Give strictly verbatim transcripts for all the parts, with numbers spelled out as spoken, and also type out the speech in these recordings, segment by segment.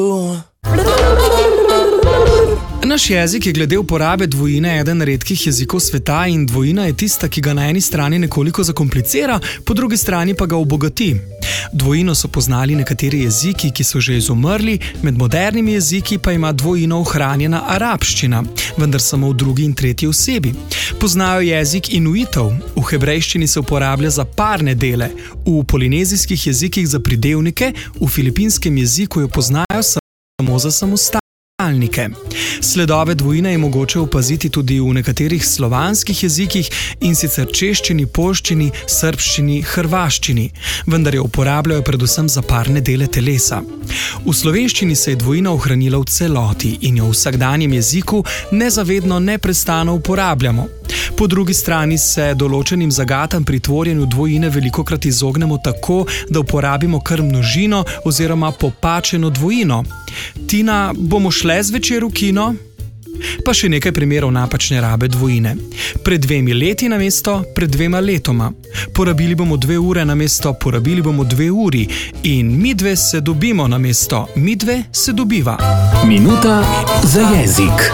Naš jezik je glede uporabe dvojine eden redkih jezikov sveta in dvojina je tista, ki ga na eni strani nekoliko zakomplicira, po drugi strani pa ga obogati. Dvojino so poznali nekateri jeziki, ki so že izumrli, med modernimi jeziki pa ima dvojino ohranjena arabščina, vendar samo v drugi in tretji osebi. Poznajo jezik inuitov, v hebrejščini se uporablja za parne dele, v polinezijskih jezikih za pridevnike, v filipinskem jeziku jo poznajo samo za samostalnike. Sledove dvojine je mogoče opaziti tudi v nekaterih slovanskih jezikih, in sicer češčini, poljščini, srbščini, hrvaščini, vendar jo uporabljajo predvsem za parne dele telesa. V slovenščini se je dvojina ohranila v celoti in jo v vsakdanjem jeziku nezavedno neprestano uporabljamo. Po drugi strani se določenim zagatam pri tvorjenju dvojine velikokrat izognemo tako, da uporabimo kar množino oziroma popačeno dvojino. Tina, bomo šle zvečer v kino? Pa še nekaj primerov napačne rabe dvojine. Pred dvemi leti namesto pred dvema letoma. Porabili bomo dve ure namesto porabili bomo dve uri in midve se dobimo namesto midve se dobiva. Minuta za jezik.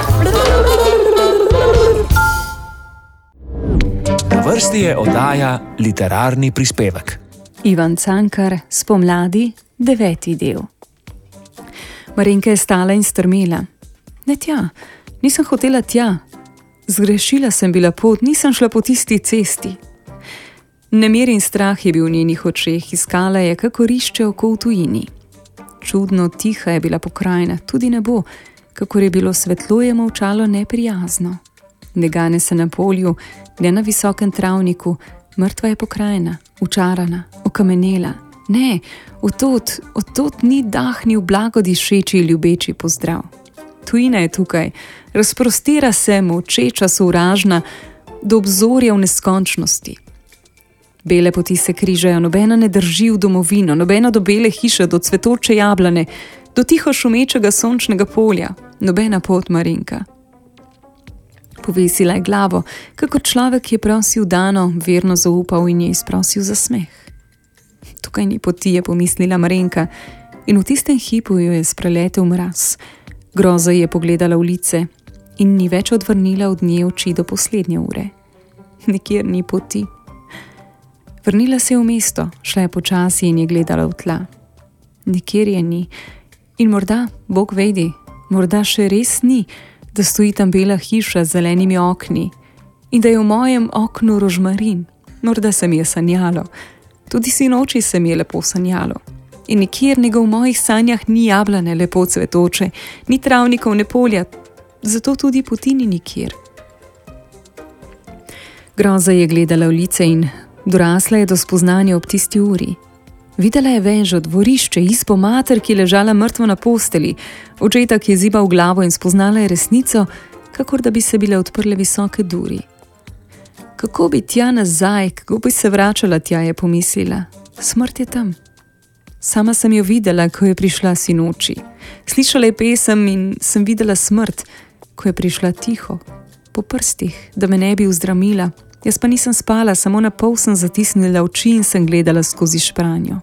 Na vrsti je oddaja Literarni prispevek. Ivan Cankar, Spomladi, deveti del. Marinka je stala in strmela. Ne tja, nisem hotela tja. Zgrešila sem bila pot, nisem šla po tisti cesti. Nemir in strah je bil v njenih očeh, iskala je, kako išče oko v tujini. Čudno tiha je bila pokrajina, tudi nebo, kakor je bilo svetlo, je molčalo neprijazno. Ne gane se na polju, ne na visokem travniku, mrtva je pokrajina, učarana, okamenela. Ne, odtot, odtot ni dahnil blagodišeči ljubeči pozdrav. Tujina je tukaj, razprostira se, molčeča sovražna, do obzorja v neskončnosti. Bele poti se križajo, nobena ne drži v domovino, nobena do bele hiše, do cvetoče jablane, do tiho šumečega sončnega polja, nobena pot Marinka. Povesila je glavo, kakor človek, ki je prosil dano, verno zaupal in je izprosil za smeh. Tukaj ni poti, je pomislila Marinka, in v tistem hipu jo je spreletel mraz. Groza je pogledala v lice in ni več odvrnila od nje oči do poslednje ure. Nikjer ni poti. Vrnila se je v mesto, šla je počasi in je gledala v tla. Nikjer je ni. In morda, Bog vedi, morda še res ni, da stoji tam bela hiša z zelenimi okni in da je v mojem oknu rožmarin. Morda se mi je sanjalo. Tudi sinoči se mi je lepo sanjalo. In nikjer nego v mojih sanjah ni jablane lepo cvetoče, ni travnikov, ne polja, zato tudi poti ni nikjer. Groza je gledala v lice in dorasla je do spoznanja ob tisti uri. Videla je vežo, dvorišče, izbo mater, ki je ležala mrtvo na posteli, očeta, ki je zibal glavo in spoznala je resnico, kakor da bi se bile odprle visoke duri. Kako bi tja nazaj, kako bi se vračala tja, je pomislila. Smrt je tam. Sama sem jo videla, ko je prišla sinoči. Slišala je pesem in sem videla smrt, ko je prišla tiho, po prstih, da me ne bi vzdramila. Jaz pa nisem spala, samo na pol sem zatisnila oči in sem gledala skozi špranjo.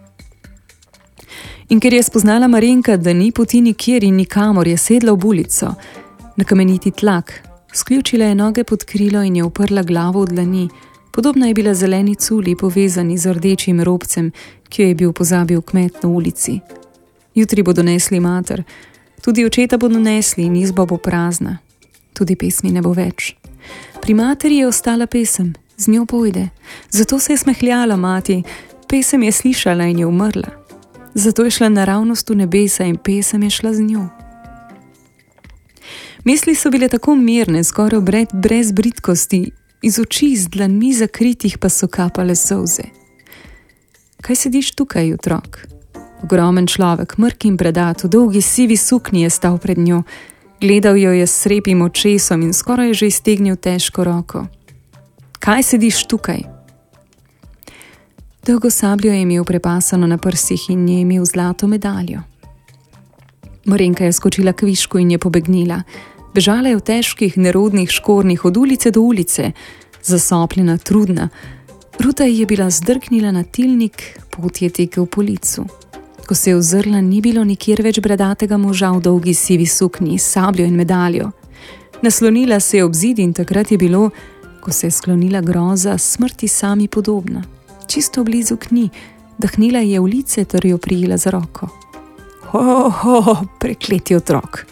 In ker je spoznala Marinka, da ni poti nikjer in nikamor, je sedla v ulico, na kameniti tlak, sključila je noge pod krilo in je uprla glavo v dlani. Podobna je bila zeleni culi, povezani z rdečim robcem, ki jo je bil pozabil kmet na ulici. Jutri bodo nesli mater, tudi očeta bodo nesli in izba bo prazna. Tudi pesmi ne bo več. Pri materi je ostala pesem, z njo pojde. Zato se je smehljala mati, pesem je slišala in je umrla. Zato je šla naravnost v nebesa in pesem je šla z njo. Misli so bile tako mirne, skoraj brez bridkosti, iz oči, z dlanmi zakritih pa so kapale solze. Kaj sediš tukaj, otrok? Ogromen človek, mrk in bredat, v dolgi sivi suknji je stal pred njo. Gledal jo je s srepim očesom in skoraj je že iztegnil težko roko. Kaj sediš tukaj? Dolgo sabljo je imel prepasano na prsih in je imel zlato medaljo. Marinka je skočila k višku in je pobegnila. Bežala je v težkih, nerodnih škornjih od ulice do ulice, zasopljena, trudna. Ruta je bila zdrknila na tilnik, pot je tekel po licu. Ko se je ozrla, ni bilo nikjer več bradatega moža v dolgi sivi suknji, sabljo in medaljo. Naslonila se je ob zid in takrat je bilo, ko se je sklonila groza, smrti sami podobna. Čisto blizu k njej, dahnila je v lice ter jo prijela za roko. Ho, ho, prekleti otrok.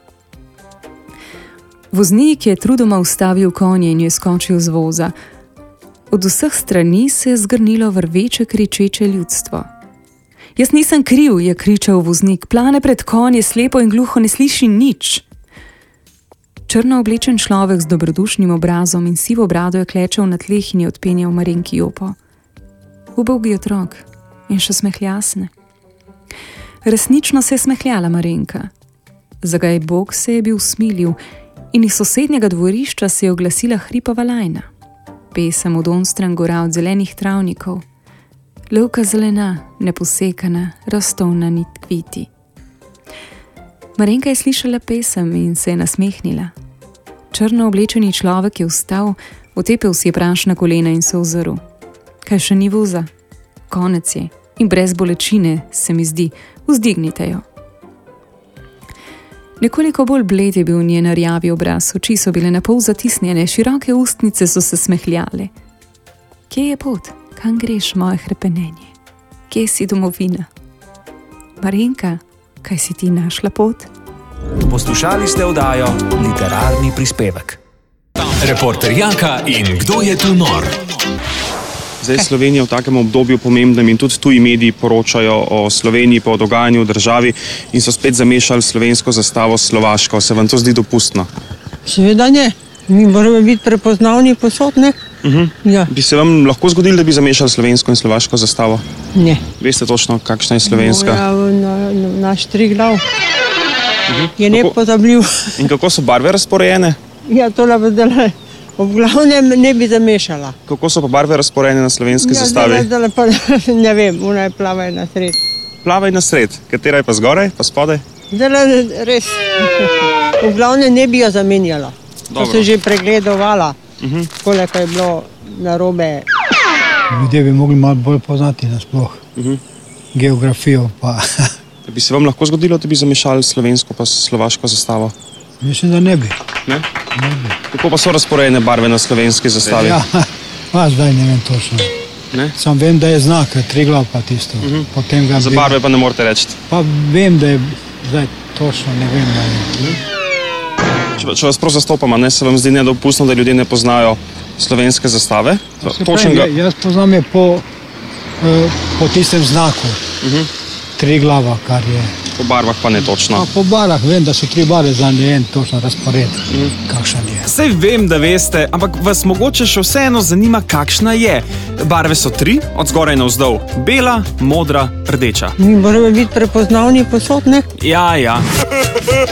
Voznik je trudoma ustavil konje in je skočil z voza. Od vseh strani se je zgrnilo vrveče kričeče ljudstvo. Jaz nisem kriv, je kričal voznik, plane pred konje, slepo in gluho, ne sliši nič. Črno oblečen človek z dobrodušnim obrazom in sivo brado je klečal na tleh in je odpenjal Marinki jopo. Ubogi otrok in še smehljasne. Resnično se je smehljala Marinka. Zagaj Bog se je bil smilil in iz sosednjega dvorišča se je oglasila hripava lajna. Pesem od onstran gora od zelenih travnikov. Levka zelena, neposekana, rastovna nit kviti. Marinka je slišala pesem in se je nasmehnila. Črno oblečeni človek je vstal, otepel si je prašna kolena in se ozrl. Kaj še ni voza? Konec je in brez bolečine, se mi zdi, vzdignite jo. Nekoliko bolj bled je bil njen rjavi obraz, oči so bile napol zatisnjene, široke ustnice so se smehljale. Kje je pot? Kam greš, moje hrepenenje? Kje si domovina? Marinka, kaj si ti našla pot? Poslušali ste oddajo Literarni prispevek. Reporter Janka in Kdo je tu nor? Zdaj Slovenija v takem obdobju pomembnem in tudi tuji mediji poročajo o Sloveniji po dogajanju v državi in so spet zamešali slovensko zastavo s slovaško. Se vam to zdi dopustno? Seveda ne. Mi moramo biti prepoznavni posod, ne? Uh-huh. Ja. Bi se vam lahko zgodilo, da bi zamešali slovensko in slovaško zastavo? Ne. Veste točno, kakšna je slovenska? Ja, na, na, naš Triglav uh-huh. je nepozabljiv. In kako so barve razporejene? Ja, to le vedela. V glavnem ne bi zamešala. Kako so pa barve razporejene na slovenski ja, zastavi? Zdaj, zdaj pa ne vem, ona je plava na sred. Plava na sred. Katera je pa zgoraj, pa spodaj? Zdaj res. V glavnem ne bi jo zamenjala. Dobro. To se že pregledovala, uh-huh. koliko je bilo narobe. Ljudje bi mogli malo bolj poznati nasploh uh-huh. geografijo. Pa. Bi se vam lahko zgodilo, da bi zamešali slovensko pa slovaško zastavo? Mislim, da ne bi. Ne? Ne bi. Kako pa so razporejene barve na slovenski zastavi? Ja, pa zdaj ne vem točno. Ne? Sam vem, da je znak Triglav pa tisto. Uh-huh. Potem ga Za bi... barve pa ne morete reči? Pa vem, da je zdaj točno, ne vem. Da je. Uh-huh. Če, če vas prav zastopamo, ne, se vam zdi nedopustno, da ljudje ne poznajo slovenske zastave? Pravi, ga... Jaz poznam je po, uh, po tistem znaku uh-huh. Triglava, kar je. Po barvah pa ne točno. A po barvah vem, da so tri barve za en točno razpored. Mm. Kakšen je. Sej vem, da veste, ampak vas mogoče še vseeno zanima, kakšna je. Barve so tri, od zgoraj navzdol. Bela, modra, rdeča. Mi moramo biti prepoznavni posod, ne? Ja, ja.